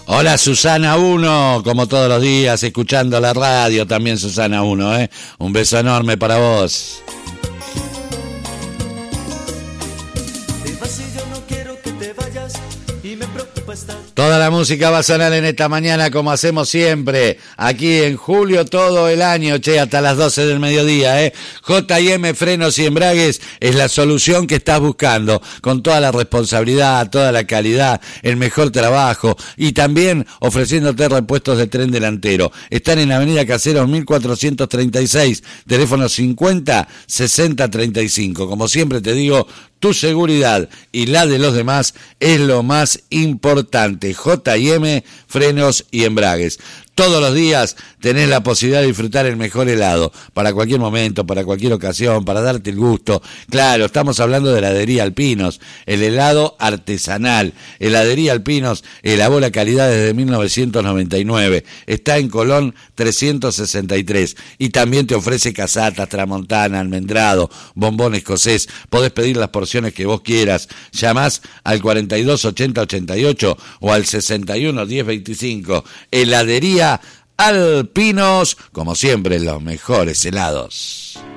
Hola Susana 1, como todos los días, escuchando la radio también Susana 1, Un beso enorme para vos. Toda la música va a sonar en esta mañana como hacemos siempre, aquí en Julio todo el año, hasta las 12 del mediodía, J&M Frenos y Embragues es la solución que estás buscando, con toda la responsabilidad, toda la calidad, el mejor trabajo y también ofreciéndote repuestos de tren delantero. Están en Avenida Caseros 1436, teléfono 50 60 35. Como siempre te digo, tu seguridad y la de los demás es lo más importante. J&M Frenos y Embragues. Todos los días tenés la posibilidad de disfrutar el mejor helado, para cualquier momento, para cualquier ocasión, para darte el gusto. Claro, estamos hablando de Heladería Alpinos, el helado artesanal. Heladería Alpinos elabora la calidad desde 1999. Está en Colón 363 y también te ofrece casatas, tramontana, almendrado, bombón escocés. Podés pedir las porciones que vos quieras. Llamás al 42 80 88 o al 61 10 25. Heladería Alpinos, como siempre, los mejores helados.